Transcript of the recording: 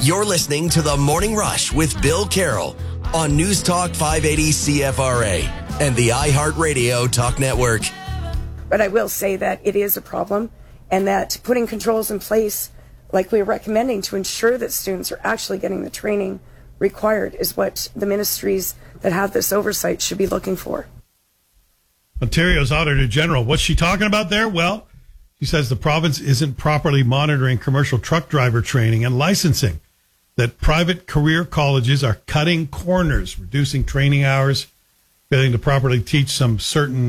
You're listening to The Morning Rush with Bill Carroll on News Talk 580 CFRA and the iHeartRadio Talk Network. But I will say that it is a problem, and that putting controls in place like we're recommending to ensure that students are actually getting the training required is what the ministries that have this oversight should be looking for. Ontario's Auditor General, what's she talking about there? Well, she says the province isn't properly monitoring commercial truck driver training and licensing, that private career colleges are cutting corners, reducing training hours, failing to properly teach some certain